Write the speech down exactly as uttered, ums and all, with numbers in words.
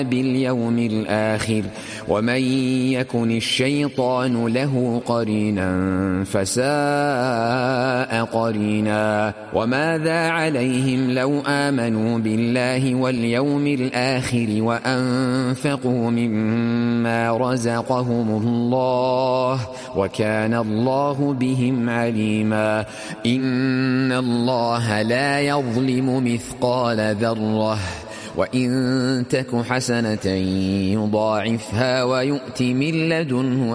باليوم الآخر ومن يكن الشيطان له قرينا فساء قرينا وماذا عليهم لو آمنوا بالله واليوم الآخر وأنفقوا مما رزقهم الله وكان الله بهم عليما إن الله لا يظلم مثقال ذرة وإن تك حسنة يضاعفها ويؤت من لدنه